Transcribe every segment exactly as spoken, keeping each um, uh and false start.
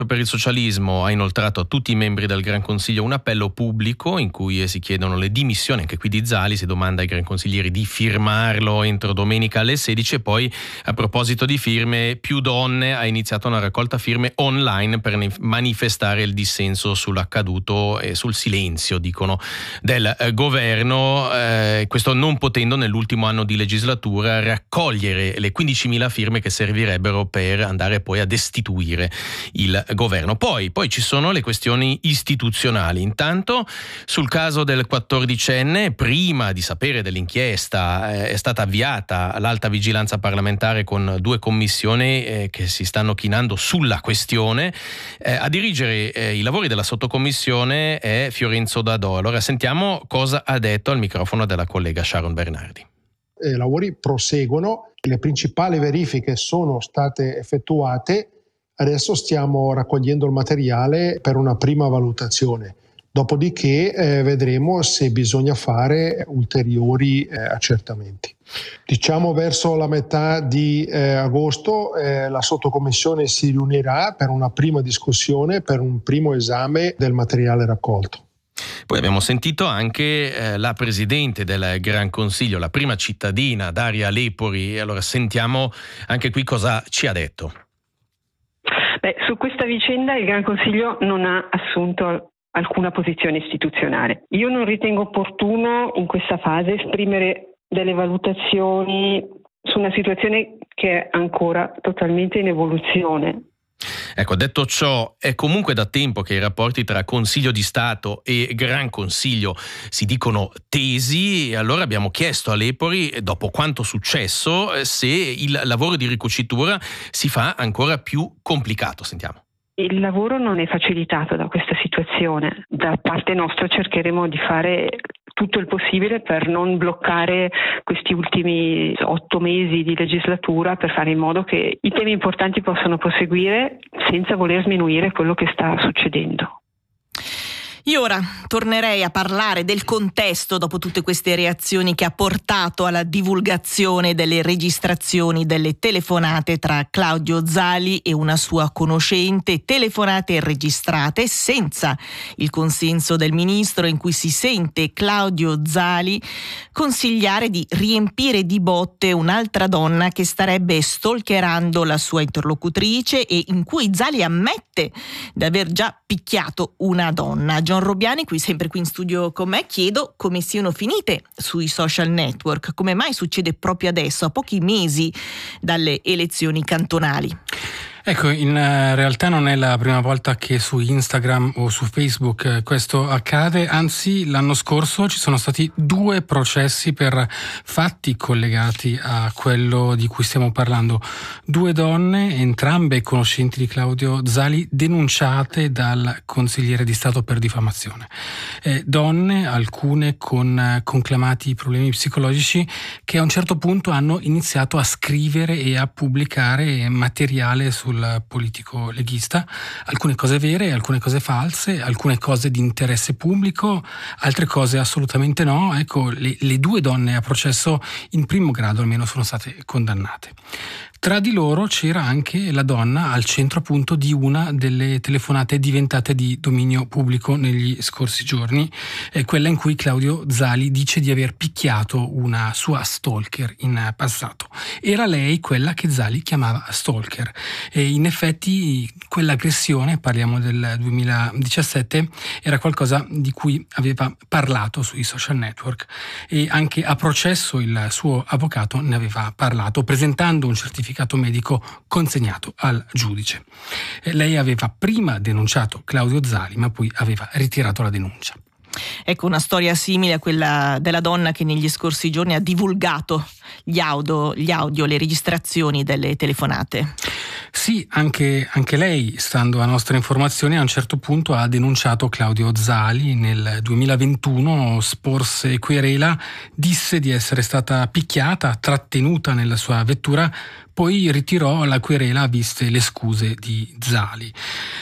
per il Socialismo ha inoltrato a tutti i membri del Gran Consiglio un appello pubblico in cui si chiedono le dimissioni, anche qui di Zali, si domanda ai Gran Consiglieri di firmarlo entro domenica alle sedici. E poi, a proposito di firme, Più Donne ha iniziato una raccolta firme online per manifestare il dissenso sull'accaduto e sul silenzio, dicono, del eh, governo, eh, questo non potendo nell'ultimo anno di legislatura raccogliere le quindicimila firme che servirebbero per andare poi a destituire il governo. Poi, poi ci sono le questioni istituzionali. Intanto, sul caso del quattordicenne, prima di sapere dell'inchiesta, eh, è stata avviata l'alta vigilanza parlamentare con due commissioni eh, che si stanno chinando sulla questione. Eh, a dirigere eh, i lavori della sottocommissione è Fiorenzo Dadò. Allora sentiamo cosa ha detto al microfono della collega Sharon Bernardi. I lavori proseguono, le principali verifiche sono state effettuate. Adesso stiamo raccogliendo il materiale per una prima valutazione, dopodiché eh, vedremo se bisogna fare ulteriori eh, accertamenti. Diciamo verso la metà di eh, agosto eh, la sottocommissione si riunirà per una prima discussione, per un primo esame del materiale raccolto. Poi abbiamo sentito anche eh, la Presidente del Gran Consiglio, la prima cittadina, Daria Lepori. Allora sentiamo anche qui cosa ci ha detto. Beh, su questa vicenda il Gran Consiglio non ha assunto alcuna posizione istituzionale. Io non ritengo opportuno in questa fase esprimere delle valutazioni su una situazione che è ancora totalmente in evoluzione. Ecco, detto ciò, è comunque da tempo che i rapporti tra Consiglio di Stato e Gran Consiglio si dicono tesi, e allora abbiamo chiesto a Lepori, dopo quanto successo, se il lavoro di ricucitura si fa ancora più complicato. Sentiamo. Il lavoro non è facilitato da questa situazione. Da parte nostra cercheremo di fare tutto il possibile per non bloccare questi ultimi otto mesi di legislatura, per fare in modo che i temi importanti possano proseguire senza voler sminuire quello che sta succedendo. Io ora tornerei a parlare del contesto dopo tutte queste reazioni che ha portato alla divulgazione delle registrazioni delle telefonate tra Claudio Zali e una sua conoscente, telefonate registrate senza il consenso del ministro, in cui si sente Claudio Zali consigliare di riempire di botte un'altra donna che starebbe stalkerando la sua interlocutrice e in cui Zali ammette di aver già picchiato una donna. John Robbiani, qui sempre qui in studio con me, chiedo come siano finite sui social network, come mai succede proprio adesso, a pochi mesi dalle elezioni cantonali. Ecco, in realtà non è la prima volta che su Instagram o su Facebook questo accade, anzi l'anno scorso ci sono stati due processi per fatti collegati a quello di cui stiamo parlando. Due donne, entrambe conoscenti di Claudio Zali, denunciate dal consigliere di Stato per diffamazione. Eh, donne, alcune con conclamati problemi psicologici, che a un certo punto hanno iniziato a scrivere e a pubblicare materiale su sul politico leghista, alcune cose vere, alcune cose false, alcune cose di interesse pubblico, altre cose assolutamente no. Ecco, le, le due donne a processo in primo grado almeno sono state condannate. Tra di loro c'era anche la donna al centro appunto di una delle telefonate diventate di dominio pubblico negli scorsi giorni, eh, quella in cui Claudio Zali dice di aver picchiato una sua stalker in passato. Era lei quella che Zali chiamava stalker e in effetti quell'aggressione, parliamo del duemiladiciassette, era qualcosa di cui aveva parlato sui social network e anche a processo il suo avvocato ne aveva parlato presentando un certificato medico consegnato al giudice. E lei aveva prima denunciato Claudio Zali, ma poi aveva ritirato la denuncia. Ecco, una storia simile a quella della donna che negli scorsi giorni ha divulgato gli audio, gli audio, le registrazioni delle telefonate. Sì, anche, anche lei, stando a nostre informazioni, a un certo punto ha denunciato Claudio Zali. Nel duemilaventuno sporse querela, disse di essere stata picchiata, trattenuta nella sua vettura, poi ritirò la querela viste le scuse di Zali.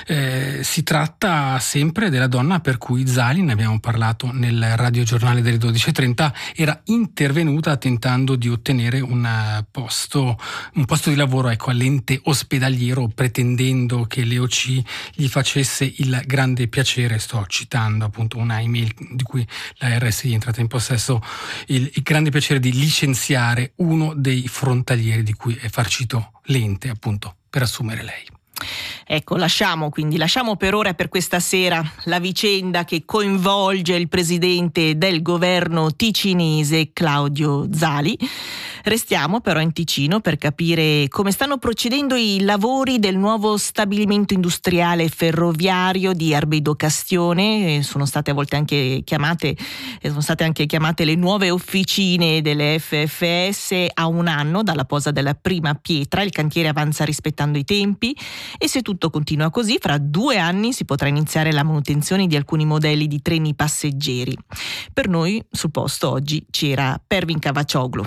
Eh, si tratta sempre della donna per cui Zali, ne abbiamo parlato nel radiogiornale delle dodici e trenta, era intervenuta tentando di ottenere un posto, un posto di lavoro ecco, all'ente ospedaliero, pretendendo che l'E O C gli facesse il grande piacere, sto citando appunto una email di cui la R S I è entrata in possesso, il, il grande piacere di licenziare uno dei frontalieri di cui è farcito l'ente appunto per assumere lei. Ecco, lasciamo quindi, lasciamo per ora e per questa sera la vicenda che coinvolge il presidente del governo ticinese Claudio Zali. Restiamo però in Ticino per capire come stanno procedendo i lavori del nuovo stabilimento industriale ferroviario di Arbedo Castione. Sono state a volte anche chiamate, sono state anche chiamate le nuove officine delle F F S a un anno dalla posa della prima pietra. Il cantiere avanza rispettando i tempi e se tutto continua così, fra due anni si potrà iniziare la manutenzione di alcuni modelli di treni passeggeri. Per noi sul posto oggi c'era Pervin Cavaccioglu.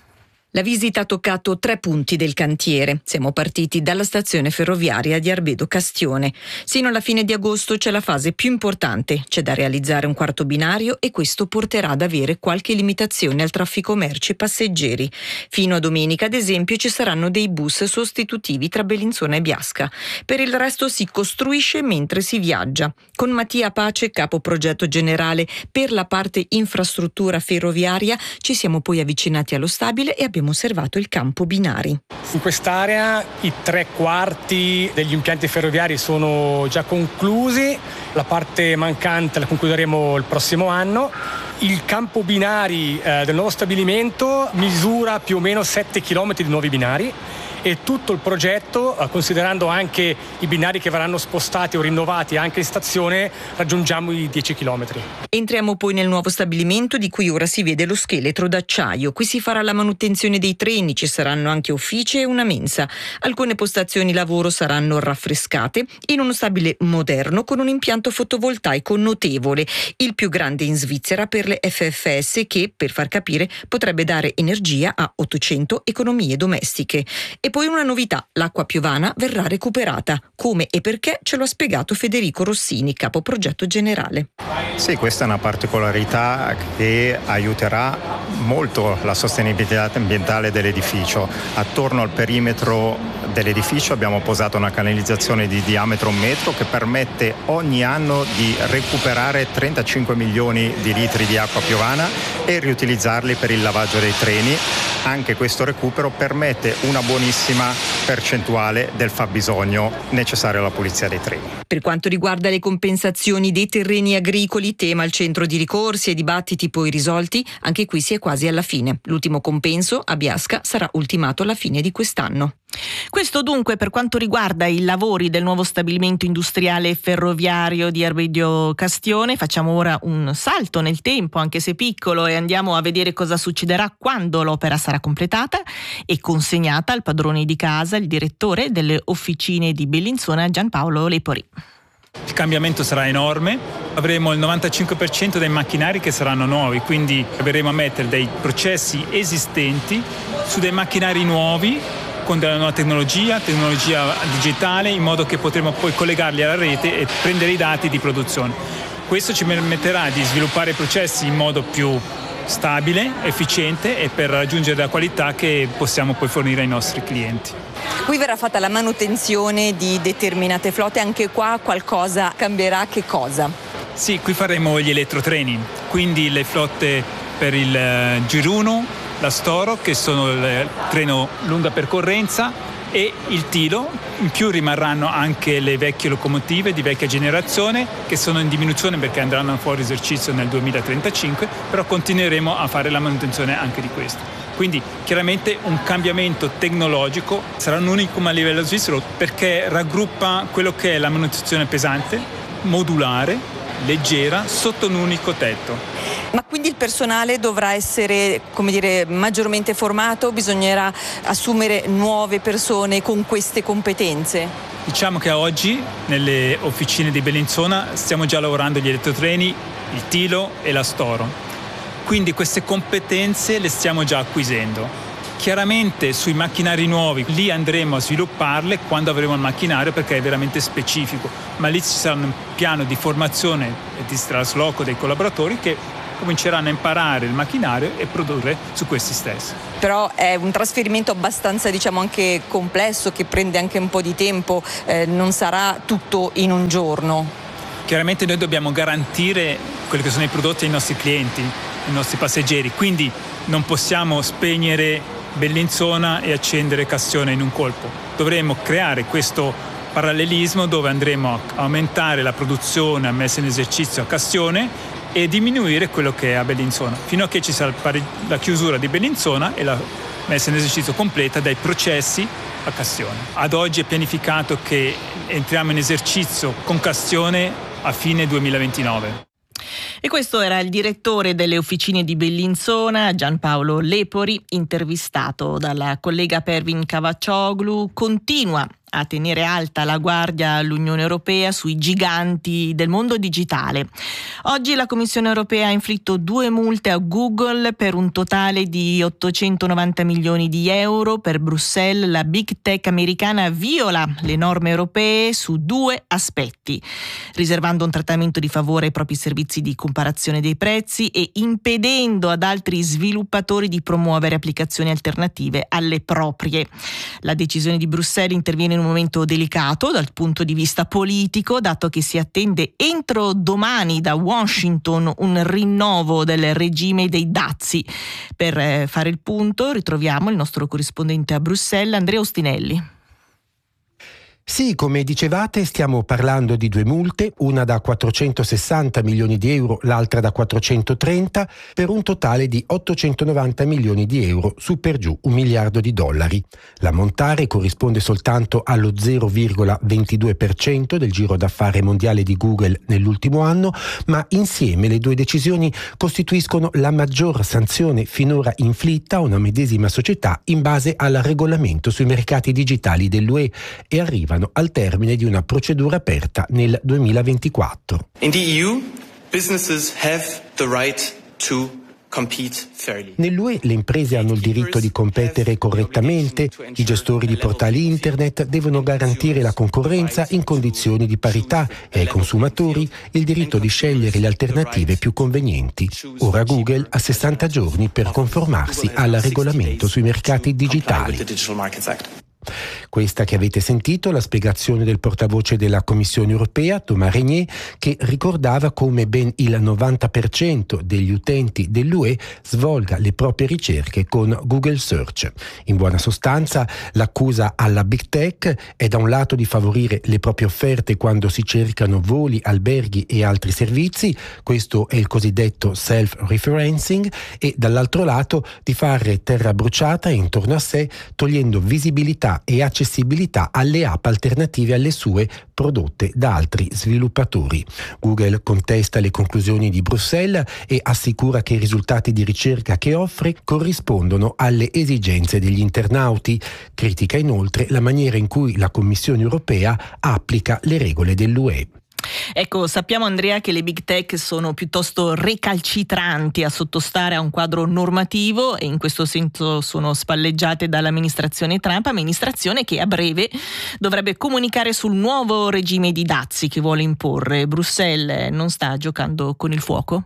La visita ha toccato tre punti del cantiere. Siamo partiti dalla stazione ferroviaria di Arbedo Castione. Sino alla fine di agosto c'è la fase più importante. C'è da realizzare un quarto binario e questo porterà ad avere qualche limitazione al traffico merci e passeggeri. Fino a domenica, ad esempio, ci saranno dei bus sostitutivi tra Bellinzona e Biasca. Per il resto si costruisce mentre si viaggia. Con Mattia Pace, capo progetto generale per la parte infrastruttura ferroviaria, ci siamo poi avvicinati allo stabile e abbiamo osservato il campo binari. In quest'area i tre quarti degli impianti ferroviari sono già conclusi, la parte mancante la concluderemo il prossimo anno. Il campo binari eh, del nuovo stabilimento misura più o meno sette chilometri di nuovi binari e tutto il progetto, considerando anche i binari che verranno spostati o rinnovati anche in stazione, raggiungiamo i dieci chilometri. Entriamo poi nel nuovo stabilimento di cui ora si vede lo scheletro d'acciaio. Qui si farà la manutenzione dei treni, ci saranno anche uffici e una mensa. Alcune postazioni lavoro saranno raffrescate in uno stabile moderno con un impianto fotovoltaico notevole, il più grande in Svizzera per le F F S che, per far capire, potrebbe dare energia a ottocento economie domestiche. E poi una novità, l'acqua piovana verrà recuperata. Come e perché ce lo ha spiegato Federico Rossini, capo progetto generale. Sì, questa è una particolarità che aiuterà molto la sostenibilità ambientale dell'edificio. Attorno al perimetro dell'edificio abbiamo posato una canalizzazione di diametro un metro che permette ogni anno di recuperare trentacinque milioni di litri di acqua piovana e riutilizzarli per il lavaggio dei treni. Anche questo recupero permette una buonissima percentuale del fabbisogno necessario alla pulizia dei treni. Per quanto riguarda le compensazioni dei terreni agricoli, tema al centro di ricorsi e dibattiti poi risolti, anche qui si è quasi alla fine. L'ultimo compenso a Biasca sarà ultimato alla fine di quest'anno. Questo dunque per quanto riguarda i lavori del nuovo stabilimento industriale ferroviario di Arbedo Castione. Facciamo ora un salto nel tempo, anche se piccolo, e andiamo a vedere cosa succederà quando l'opera sarà completata e consegnata al padrone di casa, il direttore delle officine di Bellinzona, Gianpaolo Lepori. Il cambiamento sarà enorme, avremo il novantacinque per cento dei macchinari che saranno nuovi, quindi proveremo a mettere dei processi esistenti su dei macchinari nuovi con della nuova tecnologia, tecnologia digitale, in modo che potremo poi collegarli alla rete e prendere i dati di produzione. Questo ci permetterà di sviluppare i processi in modo più stabile, efficiente e per raggiungere la qualità che possiamo poi fornire ai nostri clienti. Qui verrà fatta la manutenzione di determinate flotte, anche qua qualcosa cambierà, che cosa? Sì, qui faremo gli elettrotreni, quindi le flotte per il Giruno, la Storo, che sono il treno lunga percorrenza, e il Tilo. In più rimarranno anche le vecchie locomotive di vecchia generazione che sono in diminuzione perché andranno fuori esercizio nel duemilatrentacinque, però continueremo a fare la manutenzione anche di queste. Quindi chiaramente un cambiamento tecnologico, sarà un unicum a livello svizzero perché raggruppa quello che è la manutenzione pesante, modulare, leggera, sotto un unico tetto. Ma quindi il personale dovrà essere, come dire, maggiormente formato? Bisognerà assumere nuove persone con queste competenze? Diciamo che oggi nelle officine di Bellinzona stiamo già lavorando gli elettrotreni, il Tilo e la Storo. Quindi queste competenze le stiamo già acquisendo. Chiaramente sui macchinari nuovi lì andremo a svilupparle quando avremo il macchinario perché è veramente specifico, ma lì ci sarà un piano di formazione e di trasloco dei collaboratori che cominceranno a imparare il macchinario e produrre su questi stessi. Però è un trasferimento abbastanza, diciamo, anche complesso, che prende anche un po' di tempo, eh, non sarà tutto in un giorno. Chiaramente noi dobbiamo garantire quelli che sono i prodotti ai nostri clienti, ai nostri passeggeri, quindi non possiamo spegnere Bellinzona e accendere Castione in un colpo. Dovremmo creare questo parallelismo dove andremo a aumentare la produzione, a messa in esercizio a Castione e diminuire quello che è a Bellinzona, fino a che ci sarà la chiusura di Bellinzona e la messa in esercizio completa dai processi a Castione. Ad oggi è pianificato che entriamo in esercizio con Castione a fine duemilaventinove. E questo era il direttore delle officine di Bellinzona, Gianpaolo Lepori, intervistato dalla collega Pervin Cavaccioglu. Continua a tenere alta la guardia l'Unione Europea sui giganti del mondo digitale. Oggi la Commissione Europea ha inflitto due multe a Google per un totale di ottocentonovanta milioni di euro. Per Bruxelles la big tech americana viola le norme europee su due aspetti, riservando un trattamento di favore ai propri servizi di comparazione dei prezzi e impedendo ad altri sviluppatori di promuovere applicazioni alternative alle proprie. La decisione di Bruxelles interviene in un momento delicato dal punto di vista politico, dato che si attende entro domani da Washington un rinnovo del regime dei dazi. Per eh, fare il punto ritroviamo il nostro corrispondente a Bruxelles, Andrea Ostinelli. Sì, come dicevate, stiamo parlando di due multe, una da quattrocentosessanta milioni di euro, l'altra da quattrocentotrenta, per un totale di ottocentonovanta milioni di euro, su per giù un miliardo di dollari. L'ammontare corrisponde soltanto allo zero virgola ventidue per cento del giro d'affari mondiale di Google nell'ultimo anno, ma insieme le due decisioni costituiscono la maggior sanzione finora inflitta a una medesima società in base al regolamento sui mercati digitali dell'U E e arrivano al termine di una procedura aperta nel duemilaventiquattro. In the E U, businesses have the right to compete fairly. Nell'U E le imprese hanno il diritto di competere correttamente, i gestori di portali internet devono garantire la concorrenza in condizioni di parità e ai consumatori il diritto di scegliere le alternative più convenienti. Ora Google ha sessanta giorni per conformarsi al regolamento sui mercati digitali. Questa che avete sentito la spiegazione del portavoce della Commissione Europea, Thomas Régnier, che ricordava come ben il novanta per cento degli utenti dell'U E svolga le proprie ricerche con Google Search. In buona sostanza, l'accusa alla Big Tech è da un lato di favorire le proprie offerte quando si cercano voli, alberghi e altri servizi, questo è il cosiddetto self-referencing, e dall'altro lato di fare terra bruciata intorno a sé, togliendo visibilità e accessibilità alle app alternative alle sue prodotte da altri sviluppatori. Google contesta le conclusioni di Bruxelles e assicura che i risultati di ricerca che offre corrispondono alle esigenze degli internauti. Critica inoltre la maniera in cui la Commissione Europea applica le regole dell'U E. Ecco, sappiamo Andrea che le big tech sono piuttosto recalcitranti a sottostare a un quadro normativo e in questo senso sono spalleggiate dall'amministrazione Trump, amministrazione che a breve dovrebbe comunicare sul nuovo regime di dazi che vuole imporre. Bruxelles non sta giocando con il fuoco?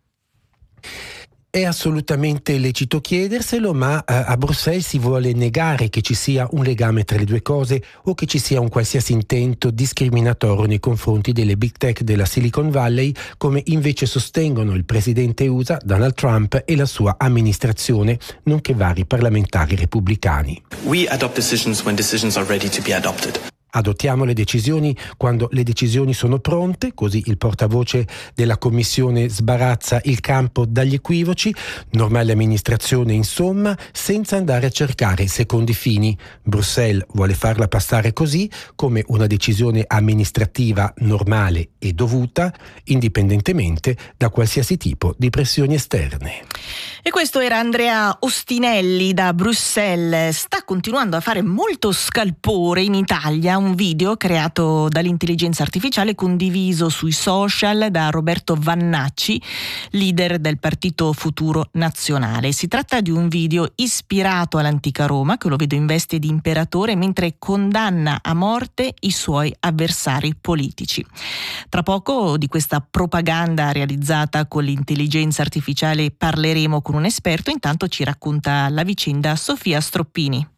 È assolutamente lecito chiederselo, ma eh, a Bruxelles si vuole negare che ci sia un legame tra le due cose o che ci sia un qualsiasi intento discriminatorio nei confronti delle big tech della Silicon Valley, come invece sostengono il presidente U S A Donald Trump e la sua amministrazione, nonché vari parlamentari repubblicani. We adopt decisions when decisions are ready to be adopted. Adottiamo le decisioni quando le decisioni sono pronte, così il portavoce della Commissione sbarazza il campo dagli equivoci, normale amministrazione insomma, senza andare a cercare secondi fini. Bruxelles vuole farla passare così, come una decisione amministrativa normale e dovuta, indipendentemente da qualsiasi tipo di pressioni esterne. E questo era Andrea Ostinelli da Bruxelles. Sta continuando a fare molto scalpore in Italia da un video creato dall'intelligenza artificiale condiviso sui social da Roberto Vannacci, leader del partito Futuro Nazionale. Si tratta di un video ispirato all'antica Roma, che lo vedo in veste di imperatore mentre condanna a morte i suoi avversari politici. Tra poco di questa propaganda realizzata con l'intelligenza artificiale parleremo con un esperto. Intanto ci racconta la vicenda Sofia Stroppini.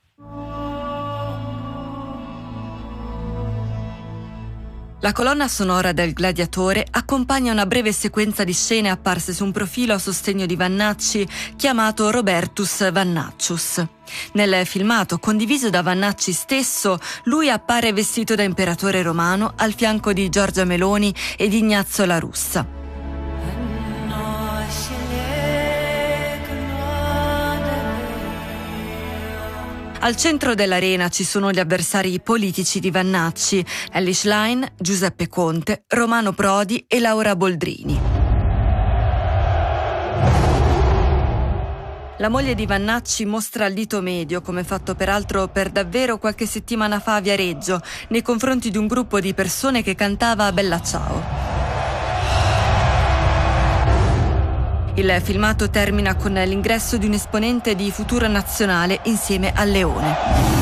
La colonna sonora del Gladiatore accompagna una breve sequenza di scene apparse su un profilo a sostegno di Vannacci chiamato Robertus Vannaccius. Nel filmato, condiviso da Vannacci stesso, lui appare vestito da imperatore romano al fianco di Giorgia Meloni e di Ignazio La Russa. Al centro dell'arena ci sono gli avversari politici di Vannacci: Elly Schlein, Giuseppe Conte, Romano Prodi e Laura Boldrini. La moglie di Vannacci mostra il dito medio, come fatto peraltro per davvero qualche settimana fa a Viareggio, nei confronti di un gruppo di persone che cantava Bella Ciao. Il filmato termina con l'ingresso di un esponente di Futuro Nazionale insieme al leone.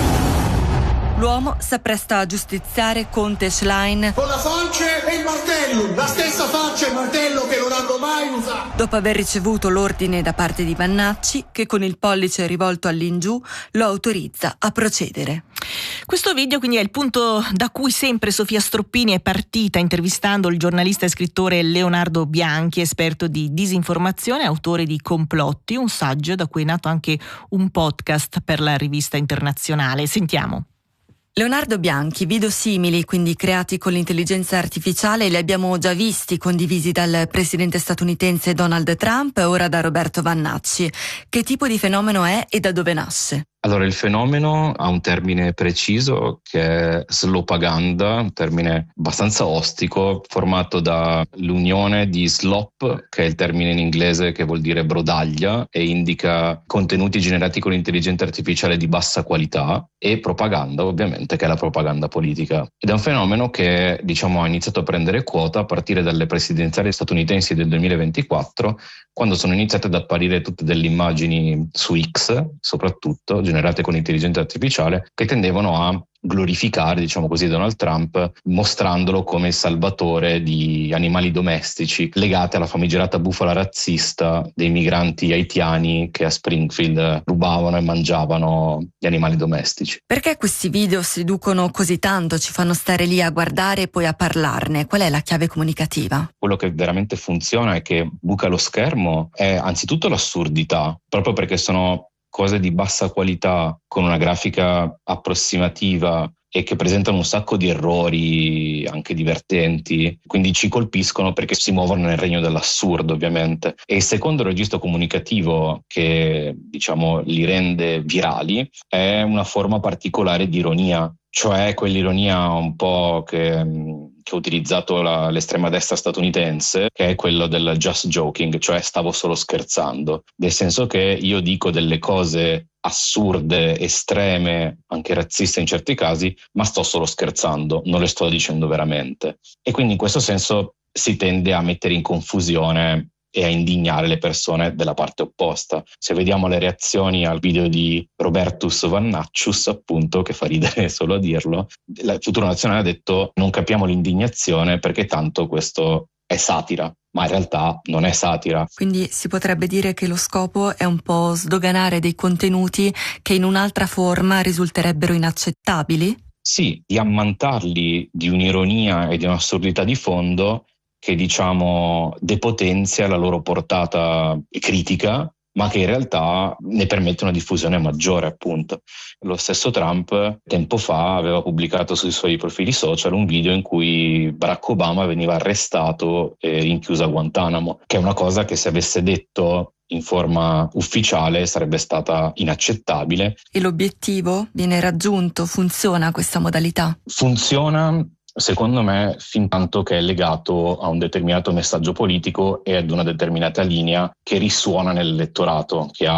L'uomo s'appresta a giustiziare Conte e Schlein con la falce e il martello, la stessa falce e il martello che non hanno mai usato. Dopo aver ricevuto l'ordine da parte di Vannacci, che con il pollice rivolto all'ingiù lo autorizza a procedere. Questo video quindi è il punto da cui sempre Sofia Stroppini è partita, intervistando il giornalista e scrittore Leonardo Bianchi, esperto di disinformazione, autore di Complotti, un saggio da cui è nato anche un podcast per la rivista internazionale. Sentiamo. Leonardo Bianchi, video simili, quindi creati con l'intelligenza artificiale, li abbiamo già visti condivisi dal presidente statunitense Donald Trump e ora da Roberto Vannacci. Che tipo di fenomeno è e da dove nasce? Allora, il fenomeno ha un termine preciso che è slopaganda, un termine abbastanza ostico, formato dall'unione di slop, che è il termine in inglese che vuol dire brodaglia e indica contenuti generati con l'intelligenza artificiale di bassa qualità, e propaganda, ovviamente, che è la propaganda politica. Ed è un fenomeno che, diciamo, ha iniziato a prendere quota a partire dalle presidenziali statunitensi del duemilaventiquattro, quando sono iniziate ad apparire tutte delle immagini su X, soprattutto, generate con intelligenza artificiale, che tendevano a glorificare, diciamo così, Donald Trump, mostrandolo come il salvatore di animali domestici legati alla famigerata bufala razzista dei migranti haitiani che a Springfield rubavano e mangiavano gli animali domestici. Perché questi video seducono così tanto, ci fanno stare lì a guardare e poi a parlarne? Qual è la chiave comunicativa? Quello che veramente funziona e che buca lo schermo è anzitutto l'assurdità, proprio perché sono cose di bassa qualità con una grafica approssimativa e che presentano un sacco di errori anche divertenti, quindi ci colpiscono perché si muovono nel regno dell'assurdo, ovviamente. E il secondo registro comunicativo che, diciamo, li rende virali è una forma particolare di ironia, cioè quell'ironia un po' che che ha utilizzato la, l'estrema destra statunitense, che è quello del just joking, cioè stavo solo scherzando, nel senso che io dico delle cose assurde, estreme, anche razziste in certi casi, ma sto solo scherzando, non le sto dicendo veramente. E quindi in questo senso si tende a mettere in confusione e a indignare le persone della parte opposta. Se vediamo le reazioni al video di Robertus Vannaccius, appunto, che fa ridere solo a dirlo, il Futuro Nazionale ha detto: non capiamo l'indignazione perché tanto questo è satira, ma in realtà non è satira. Quindi si potrebbe dire che lo scopo è un po' sdoganare dei contenuti che in un'altra forma risulterebbero inaccettabili? Sì, di ammantarli di un'ironia e di un'assurdità di fondo che, diciamo, depotenzia la loro portata critica, ma che in realtà ne permette una diffusione maggiore, appunto. Lo stesso Trump tempo fa aveva pubblicato sui suoi profili social un video in cui Barack Obama veniva arrestato e rinchiuso a Guantanamo, che è una cosa che, se avesse detto in forma ufficiale, sarebbe stata inaccettabile. E l'obiettivo viene raggiunto? Funziona questa modalità? Funziona, secondo me, fin tanto che è legato a un determinato messaggio politico e ad una determinata linea che risuona nell'elettorato, che ha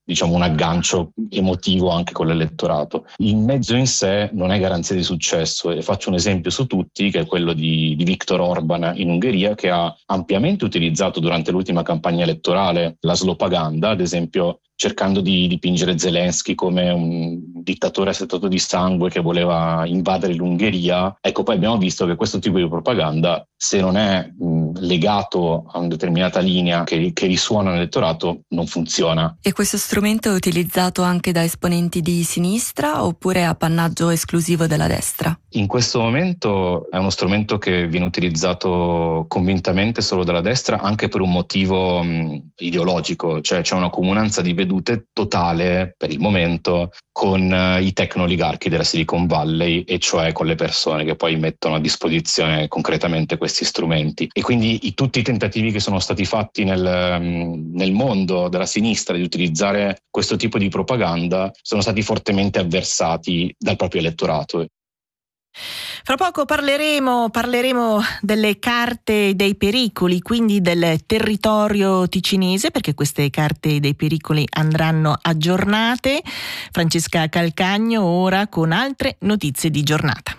diciamo un aggancio emotivo anche con l'elettorato. Il mezzo in sé non è garanzia di successo, e faccio un esempio su tutti, che è quello di, di Viktor Orban in Ungheria, che ha ampiamente utilizzato durante l'ultima campagna elettorale la slopaganda, ad esempio cercando di dipingere Zelensky come un dittatore assetato di sangue che voleva invadere l'Ungheria. Ecco, poi abbiamo visto che questo tipo di propaganda, se non è mh, legato a una determinata linea che, che risuona nell'elettorato, non funziona. E questo strumento è utilizzato anche da esponenti di sinistra oppure è appannaggio esclusivo della destra? In questo momento è uno strumento che viene utilizzato convintamente solo dalla destra, anche per un motivo mh, ideologico, cioè c'è una comunanza di vedute totale per il momento con uh, i tecno-oligarchi della Silicon Valley, e cioè con le persone che poi mettono a disposizione concretamente questi strumenti. E quindi i, tutti i tentativi che sono stati fatti nel, um, nel mondo della sinistra di utilizzare questo tipo di propaganda sono stati fortemente avversati dal proprio elettorato. Fra poco parleremo, parleremo delle carte dei pericoli, quindi del territorio ticinese, perché queste carte dei pericoli andranno aggiornate. Francesca Calcagno ora con altre notizie di giornata.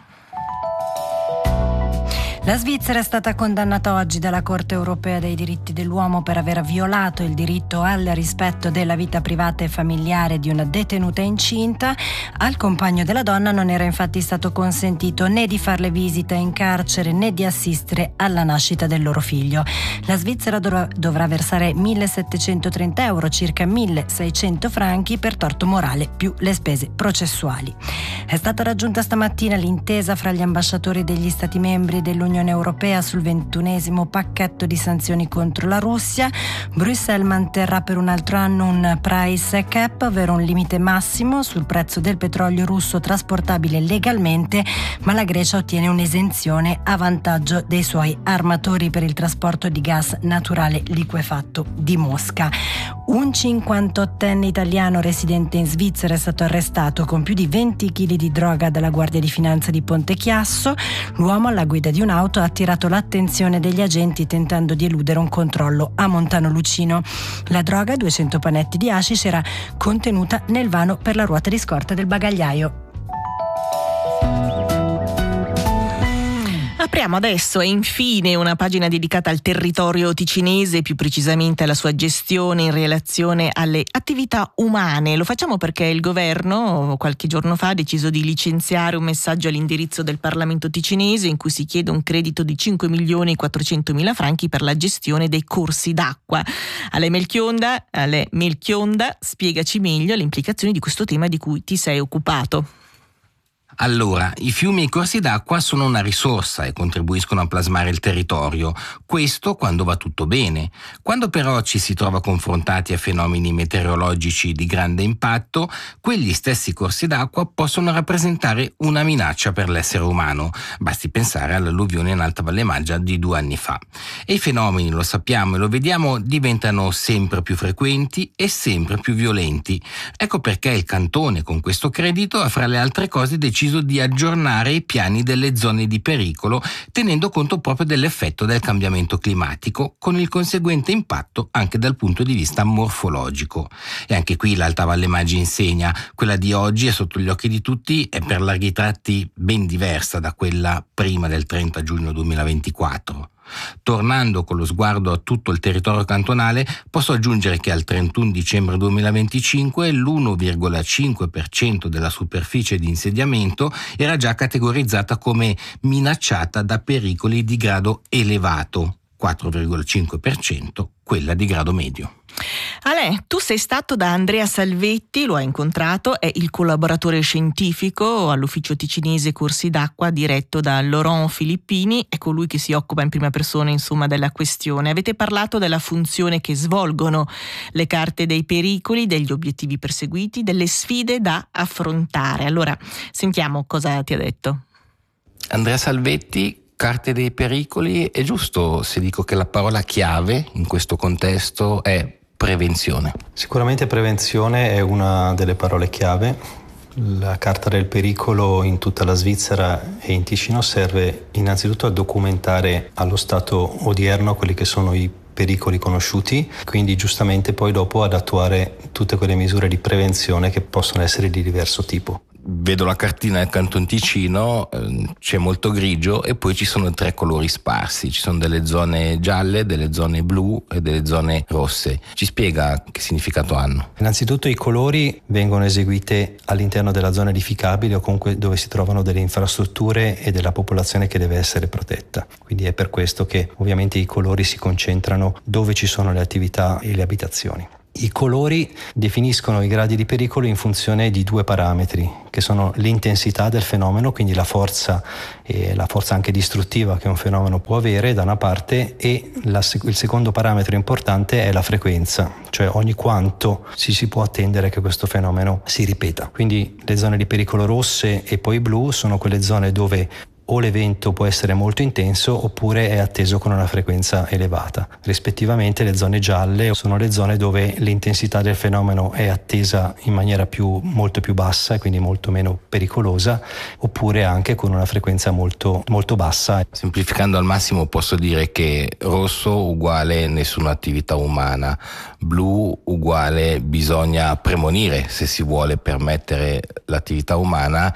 La Svizzera è stata condannata oggi dalla Corte europea dei diritti dell'uomo per aver violato il diritto al rispetto della vita privata e familiare di una detenuta incinta. Al compagno della donna non era infatti stato consentito né di farle visita in carcere né di assistere alla nascita del loro figlio. La Svizzera dovrà, dovrà versare millesettecentotrenta euro, circa milleseicento franchi, per torto morale più le spese processuali. È stata raggiunta stamattina l'intesa fra gli ambasciatori degli Stati membri dell'Unione Europea sul ventunesimo pacchetto di sanzioni contro la Russia. Bruxelles manterrà per un altro anno un price cap, ovvero un limite massimo sul prezzo del petrolio russo trasportabile legalmente, ma la Grecia ottiene un'esenzione a vantaggio dei suoi armatori per il trasporto di gas naturale liquefatto di Mosca. Un cinquantottenne italiano residente in Svizzera è stato arrestato con più di venti chili di droga dalla Guardia di Finanza di Ponte Chiasso. L'uomo, alla guida di un'auto, ha attirato l'attenzione degli agenti tentando di eludere un controllo a Montano Lucino. La droga, duecento panetti di hashish, era contenuta nel vano per la ruota di scorta del bagagliaio. Apriamo adesso e infine una pagina dedicata al territorio ticinese, più precisamente alla sua gestione in relazione alle attività umane. Lo facciamo perché il governo qualche giorno fa ha deciso di licenziare un messaggio all'indirizzo del Parlamento ticinese in cui si chiede un credito di cinque milioni quattrocentomila franchi per la gestione dei corsi d'acqua. Ale Melchionda, Ale Melchionda, spiegaci meglio le implicazioni di questo tema di cui ti sei occupato. Allora, i fiumi e i corsi d'acqua sono una risorsa e contribuiscono a plasmare il territorio, questo quando va tutto bene. Quando però ci si trova confrontati a fenomeni meteorologici di grande impatto, quegli stessi corsi d'acqua possono rappresentare una minaccia per l'essere umano. Basti pensare all'alluvione in Alta Valle Maggia di due anni fa. E i fenomeni, lo sappiamo e lo vediamo, diventano sempre più frequenti e sempre più violenti. Ecco perché il cantone con questo credito ha fra le altre cose deciso di aggiornare i piani delle zone di pericolo, tenendo conto proprio dell'effetto del cambiamento climatico, con il conseguente impatto anche dal punto di vista morfologico. E anche qui l'Alta Valle Maggia insegna, quella di oggi è sotto gli occhi di tutti, è per larghi tratti ben diversa da quella prima del trenta giugno duemilaventiquattro. Tornando con lo sguardo a tutto il territorio cantonale, posso aggiungere che al trentuno dicembre duemilaventicinque l'uno virgola cinque per cento della superficie di insediamento era già categorizzata come minacciata da pericoli di grado elevato, quattro virgola cinque per cento quella di grado medio. Ale, tu sei stato da Andrea Salvetti, lo hai incontrato, è il collaboratore scientifico all'ufficio ticinese corsi d'acqua diretto da Laurent Filippini, è colui che si occupa in prima persona insomma della questione. Avete parlato della funzione che svolgono le carte dei pericoli, degli obiettivi perseguiti, delle sfide da affrontare. Allora, sentiamo cosa ti ha detto. Andrea Salvetti, carte dei pericoli, è giusto se dico che la parola chiave in questo contesto è prevenzione. Sicuramente prevenzione è una delle parole chiave. La carta del pericolo in tutta la Svizzera e in Ticino serve innanzitutto a documentare allo stato odierno quelli che sono i pericoli conosciuti, quindi giustamente poi dopo ad attuare tutte quelle misure di prevenzione che possono essere di diverso tipo. Vedo la cartina del Canton Ticino, c'è molto grigio e poi ci sono tre colori sparsi, ci sono delle zone gialle, delle zone blu e delle zone rosse. Ci spiega che significato hanno? Innanzitutto i colori vengono eseguiti all'interno della zona edificabile o comunque dove si trovano delle infrastrutture e della popolazione che deve essere protetta. Quindi è per questo che ovviamente i colori si concentrano dove ci sono le attività e le abitazioni. I colori definiscono i gradi di pericolo in funzione di due parametri, che sono l'intensità del fenomeno, quindi la forza e la forza anche distruttiva che un fenomeno può avere da una parte, e la, il secondo parametro importante è la frequenza, cioè ogni quanto si, si può attendere che questo fenomeno si ripeta. Quindi le zone di pericolo rosse e poi blu sono quelle zone dove o l'evento può essere molto intenso oppure è atteso con una frequenza elevata. Rispettivamente le zone gialle sono le zone dove l'intensità del fenomeno è attesa in maniera più, molto più bassa e quindi molto meno pericolosa, oppure anche con una frequenza molto, molto bassa. Semplificando al massimo posso dire che rosso uguale nessuna attività umana, blu uguale bisogna premonire se si vuole permettere l'attività umana,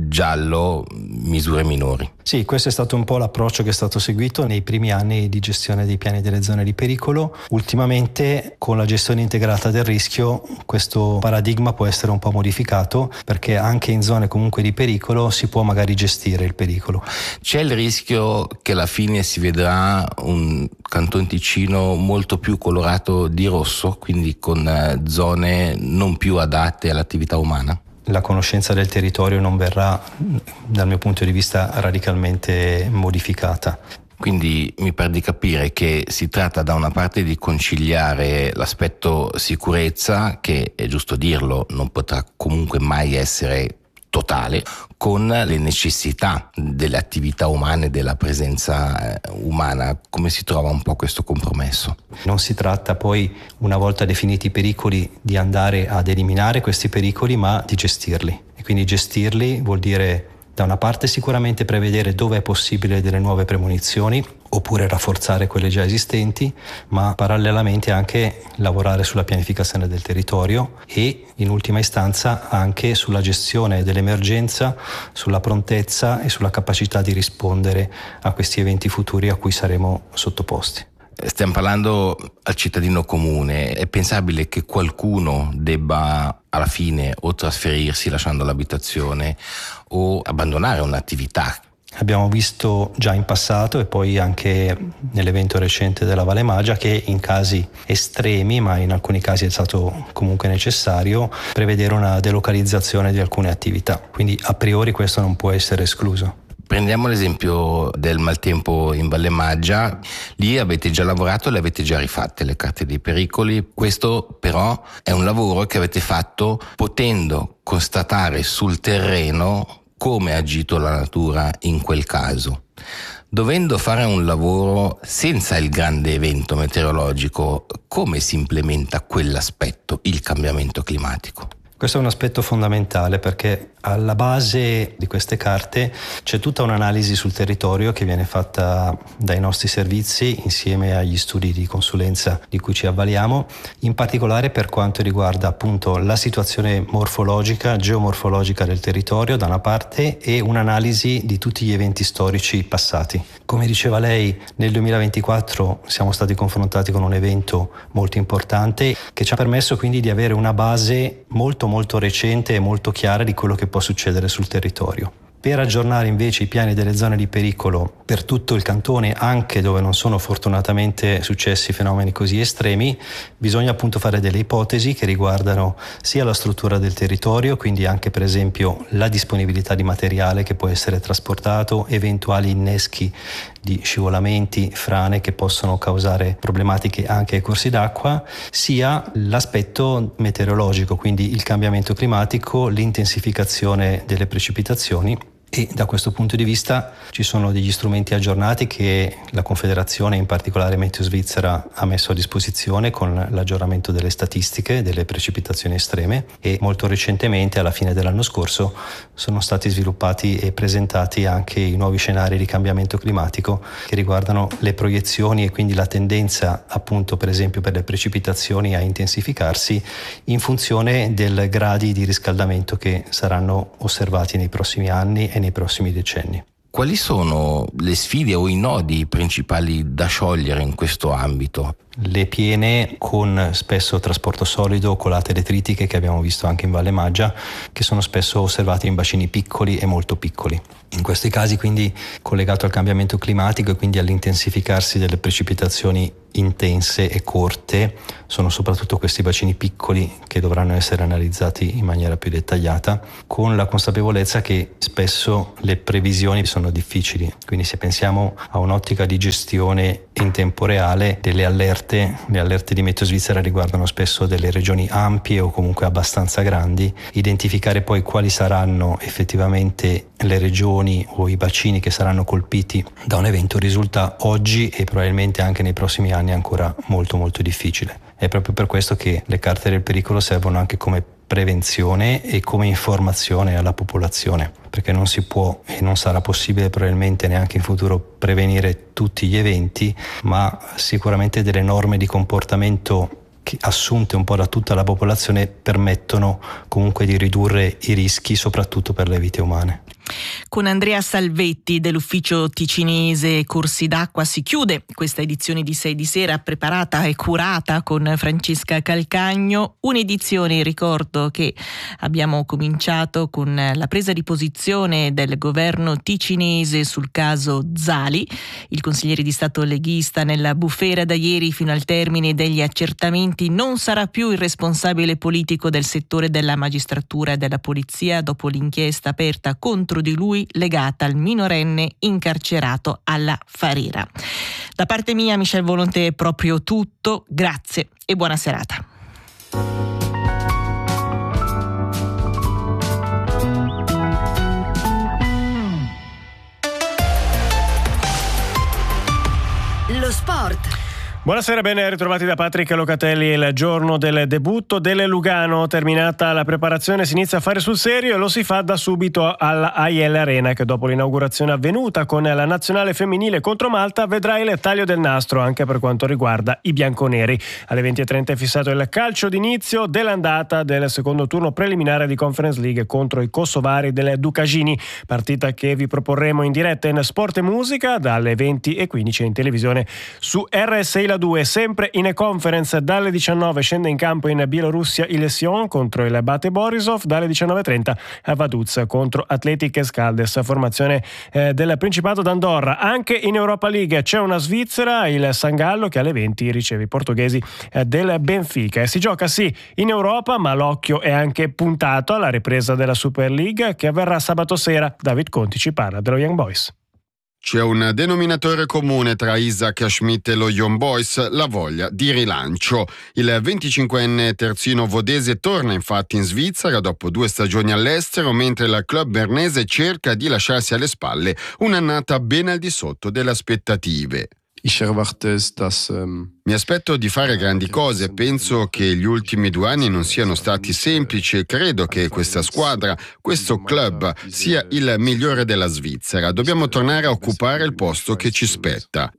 giallo misure minori. Sì, questo è stato un po' l'approccio che è stato seguito nei primi anni di gestione dei piani delle zone di pericolo. Ultimamente, con la gestione integrata del rischio, questo paradigma può essere un po' modificato, perché anche in zone comunque di pericolo si può magari gestire il pericolo. C'è il rischio che alla fine si vedrà un Canton Ticino molto più colorato di rosso, quindi con zone non più adatte all'attività umana? La conoscenza del territorio non verrà, dal mio punto di vista, radicalmente modificata. Quindi mi pare di capire che si tratta da una parte di conciliare l'aspetto sicurezza, che è giusto dirlo, non potrà comunque mai essere totale, con le necessità delle attività umane, della presenza umana. Come si trova un po' questo compromesso? Non si tratta poi, una volta definiti i pericoli, di andare ad eliminare questi pericoli, ma di gestirli. E quindi gestirli vuol dire, da una parte sicuramente prevedere dove è possibile delle nuove premonizioni, oppure rafforzare quelle già esistenti, ma parallelamente anche lavorare sulla pianificazione del territorio e in ultima istanza anche sulla gestione dell'emergenza, sulla prontezza e sulla capacità di rispondere a questi eventi futuri a cui saremo sottoposti. Stiamo parlando al cittadino comune. È pensabile che qualcuno debba alla fine o trasferirsi lasciando l'abitazione o abbandonare un'attività? Abbiamo visto già in passato e poi anche nell'evento recente della Valle Magia che in casi estremi, ma in alcuni casi è stato comunque necessario, prevedere una delocalizzazione di alcune attività. Quindi a priori questo non può essere escluso. Prendiamo l'esempio del maltempo in Valle Magia. Lì avete già lavorato e le avete già rifatte le carte dei pericoli. Questo però è un lavoro che avete fatto potendo constatare sul terreno come ha agito la natura in quel caso. Dovendo fare un lavoro senza il grande evento meteorologico, come si implementa quell'aspetto, il cambiamento climatico? Questo è un aspetto fondamentale, perché alla base di queste carte c'è tutta un'analisi sul territorio che viene fatta dai nostri servizi insieme agli studi di consulenza di cui ci avvaliamo, in particolare per quanto riguarda appunto la situazione morfologica, geomorfologica del territorio da una parte e un'analisi di tutti gli eventi storici passati. Come diceva lei, nel duemilaventiquattro siamo stati confrontati con un evento molto importante che ci ha permesso quindi di avere una base molto molto recente e molto chiara di quello che può succedere sul territorio. Per aggiornare invece i piani delle zone di pericolo per tutto il cantone, anche dove non sono fortunatamente successi fenomeni così estremi, bisogna appunto fare delle ipotesi che riguardano sia la struttura del territorio, quindi anche per esempio la disponibilità di materiale che può essere trasportato, eventuali inneschi di scivolamenti, frane che possono causare problematiche anche ai corsi d'acqua, sia l'aspetto meteorologico, quindi il cambiamento climatico, l'intensificazione delle precipitazioni e da questo punto di vista ci sono degli strumenti aggiornati che la Confederazione, in particolare Meteo Svizzera, ha messo a disposizione con l'aggiornamento delle statistiche delle precipitazioni estreme, e molto recentemente, alla fine dell'anno scorso, sono stati sviluppati e presentati anche i nuovi scenari di cambiamento climatico che riguardano le proiezioni e quindi la tendenza, appunto, per esempio per le precipitazioni a intensificarsi in funzione del gradi di riscaldamento che saranno osservati nei prossimi anni e nei prossimi decenni. Quali sono le sfide o i nodi principali da sciogliere in questo ambito? Le piene con spesso trasporto solido, colate detritiche che abbiamo visto anche in Valle Maggia, che sono spesso osservate in bacini piccoli e molto piccoli. In questi casi, quindi, collegato al cambiamento climatico e quindi all'intensificarsi delle precipitazioni intense e corte, sono soprattutto questi bacini piccoli che dovranno essere analizzati in maniera più dettagliata, con la consapevolezza che spesso le previsioni sono difficili. Quindi se pensiamo a un'ottica di gestione in tempo reale delle allerte, le allerte di Meteo Svizzera riguardano spesso delle regioni ampie o comunque abbastanza grandi. Identificare poi quali saranno effettivamente le regioni o i bacini che saranno colpiti da un evento risulta oggi e probabilmente anche nei prossimi anni ancora molto molto difficile. È proprio per questo che le carte del pericolo servono anche come prevenzione e come informazione alla popolazione, perché non si può e non sarà possibile probabilmente neanche in futuro prevenire tutti gli eventi, ma sicuramente delle norme di comportamento che, assunte un po' da tutta la popolazione, permettono comunque di ridurre i rischi, soprattutto per le vite umane. Con Andrea Salvetti dell'ufficio ticinese Corsi d'Acqua si chiude questa edizione di sei di sera, preparata e curata con Francesca Calcagno. Un'edizione, ricordo, che abbiamo cominciato con la presa di posizione del governo ticinese sul caso Zali. Il consigliere di Stato leghista nella bufera da ieri fino al termine degli accertamenti non sarà più il responsabile politico del settore della magistratura e della polizia dopo l'inchiesta aperta contro di lui legata al minorenne incarcerato alla Farira. Da parte mia, Michel Volonté, è proprio tutto. Grazie e buona serata. Lo sport. Buonasera, ben ritrovati da Patrick Locatelli. Il giorno del debutto delle Lugano, terminata la preparazione, si inizia a fare sul serio e lo si fa da subito alla A I L Arena, che dopo l'inaugurazione avvenuta con la nazionale femminile contro Malta vedrà il taglio del nastro anche per quanto riguarda i bianconeri. Alle venti e trenta è fissato il calcio d'inizio dell'andata del secondo turno preliminare di Conference League contro i kosovari del Ducagini, partita che vi proporremo in diretta in Sport e Musica dalle venti e quindici in televisione su R S I due. Sempre in e-conference dalle diciannove scende in campo in Bielorussia il Sion contro il Bate Borisov, dalle diciannove e trenta a Vaduz contro Atletic Skaldes, formazione eh, del Principato d'Andorra. Anche in Europa League c'è una Svizzera, il San Gallo, che alle venti riceve i portoghesi eh, del Benfica. E si gioca sì in Europa, ma l'occhio è anche puntato alla ripresa della Super League che avverrà sabato sera. David Conti ci parla dello Young Boys. C'è un denominatore comune tra Isaac Schmidt e lo Young Boys, la voglia di rilancio. Il venticinquenne terzino vodese torna infatti in Svizzera dopo due stagioni all'estero, mentre il club bernese cerca di lasciarsi alle spalle un'annata ben al di sotto delle aspettative. Mi aspetto di fare grandi cose, penso che gli ultimi due anni non siano stati semplici e credo che questa squadra, questo club, sia il migliore della Svizzera. Dobbiamo tornare a occupare il posto che ci spetta.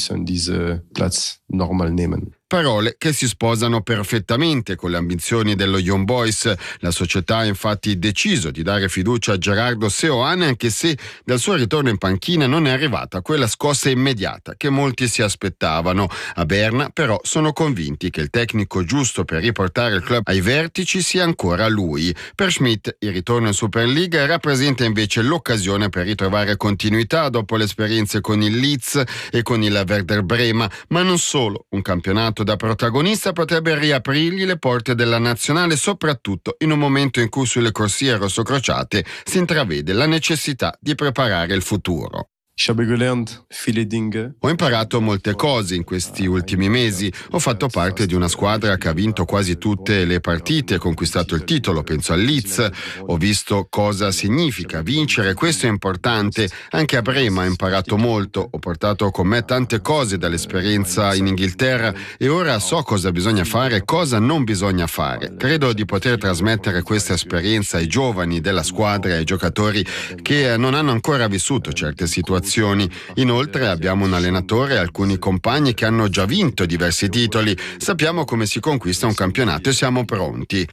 Parole che si sposano perfettamente con le ambizioni dello Young Boys. La società ha infatti deciso di dare fiducia a Gerardo Seoane, anche se dal suo ritorno in panchina non è arrivata quella scossa immediata che molti si aspettavano. A Berna però sono convinti che il tecnico giusto per riportare il club ai vertici sia ancora lui. Per Schmidt il ritorno in Super League rappresenta invece l'occasione per ritrovare continuità dopo le esperienze con il Leeds e con il Werder Brema, ma non solo. Un campionato da protagonista potrebbe riaprirgli le porte della nazionale, soprattutto in un momento in cui sulle corsie rossocrociate si intravede la necessità di preparare il futuro. Ho imparato molte cose in questi ultimi mesi. Ho fatto parte di una squadra che ha vinto quasi tutte le partite, ha conquistato il titolo, penso al Leeds. Ho visto cosa significa vincere, questo è importante. Anche a Brema ho imparato molto, ho portato con me tante cose dall'esperienza in Inghilterra e ora so cosa bisogna fare e cosa non bisogna fare. Credo di poter trasmettere questa esperienza ai giovani della squadra e ai giocatori che non hanno ancora vissuto certe situazioni. Inoltre abbiamo un allenatore e alcuni compagni che hanno già vinto diversi titoli. Sappiamo come si conquista un campionato e siamo pronti.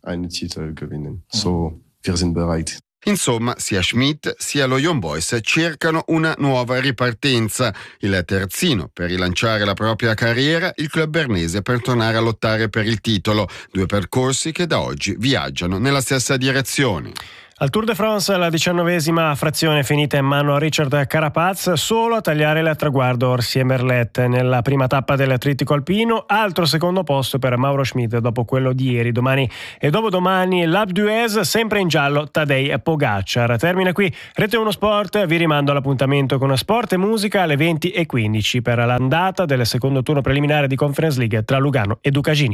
Insomma, sia Schmidt sia lo Young Boys cercano una nuova ripartenza. Il terzino per rilanciare la propria carriera, il club bernese per tornare a lottare per il titolo. Due percorsi che da oggi viaggiano nella stessa direzione. Al Tour de France la diciannovesima frazione è finita in mano a Richard Carapaz, solo a tagliare il traguardo Orsier Merlet nella prima tappa del trittico alpino, altro secondo posto per Mauro Schmidt dopo quello di ieri. Domani e dopodomani l'Alpe d'Huez, sempre in giallo Tadej Pogacar. Termina qui Rete uno Sport, vi rimando all'appuntamento con Sport e Musica alle venti e quindici per l'andata del secondo turno preliminare di Conference League tra Lugano e Ducagini.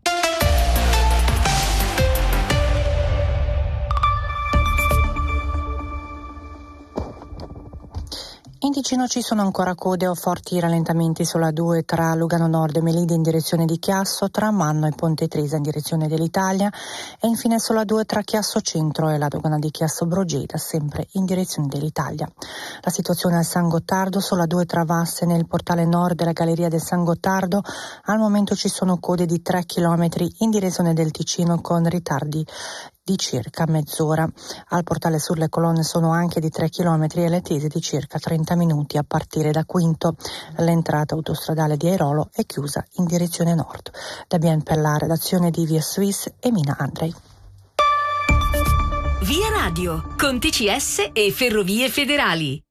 In Ticino ci sono ancora code o forti rallentamenti sulla due tra Lugano Nord e Melide in direzione di Chiasso, tra Manno e Ponte Tresa in direzione dell'Italia e infine sulla due tra Chiasso Centro e la dogana di Chiasso Brogeda, sempre in direzione dell'Italia. La situazione al San Gottardo, sulla due tra Vasse nel portale nord della galleria del San Gottardo, al momento ci sono code di tre chilometri in direzione del Ticino con ritardi di circa mezz'ora. Al portale Sur le colonne sono anche di tre chilometri e le attese di circa trenta minuti a partire da Quinto. L'entrata autostradale di Airolo è chiusa in direzione nord. Da Bien per la redazione di Via Suisse e Mina Andrei. Via Radio con T C S e Ferrovie Federali.